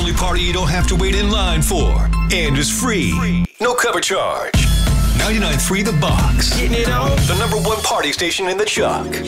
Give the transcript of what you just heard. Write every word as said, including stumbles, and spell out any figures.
only party you don't have to wait in line for. And is free. No cover charge. ninety-nine point three The Box. Getting it on. The number one party station in the Chuck.